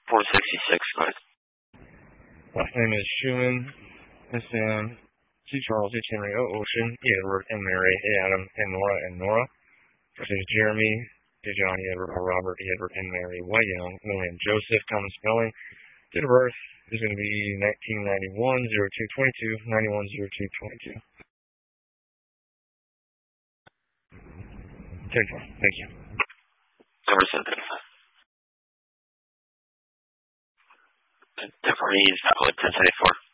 466, go ahead. Last name is Schumann, S.M. C. Charles, H. Henry, O. Ocean, E. Edward, M. Mary, A. Adam, N. Nora, N. Nora. First name is Jeremy, J. John, E. Edward, R. Robert, E. Edward, N. Mary, Y. Young, William Joseph, common spelling. Date of birth is going to be 1991, 0222, 910222. Thank you. Number 75. Definitely is valid 1074.